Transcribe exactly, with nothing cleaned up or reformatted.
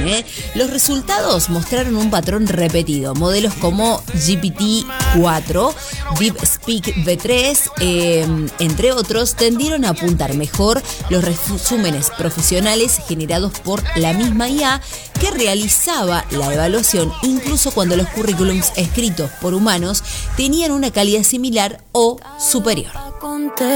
¿eh? Los resultados mostraron un patrón repetido. Modelos como G P T cuatro, DeepSpeak V tres, eh, entre otros, tendieron a apuntar mejor los resúmenes profesionales generados por la misma I A que realizaba la evaluación, incluso cuando los currículums escritos por humanos tenían una calidad similar o superior.